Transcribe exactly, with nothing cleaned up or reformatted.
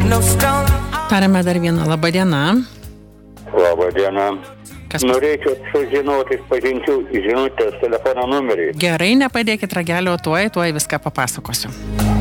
Tariame dar vieną. Labą dieną. Labą dieną. Kas... Norėčiau sužinoti iš pažinčių žinutės telefono numerį. Gerai, nepadėkit ragelio, tuoj, tuoj viską papasakosiu.